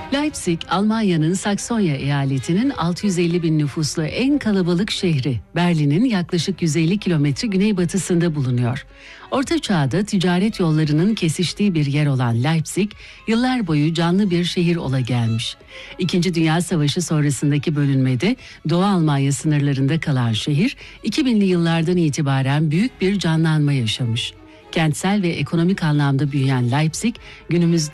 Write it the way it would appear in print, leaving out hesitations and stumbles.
Leipzig, Almanya'nın Saksonya eyaletinin 650 bin nüfuslu en kalabalık şehri. Berlin'in yaklaşık 150 kilometre güneybatısında bulunuyor. Orta Çağ'da ticaret yollarının kesiştiği bir yer olan Leipzig, yıllar boyu canlı bir şehir ola gelmiş. İkinci Dünya Savaşı sonrasındaki bölünmede Doğu Almanya sınırlarında kalan şehir, 2000'li yıllardan itibaren büyük bir canlanma yaşamış. Kentsel ve ekonomik anlamda büyüyen Leipzig, günümüzde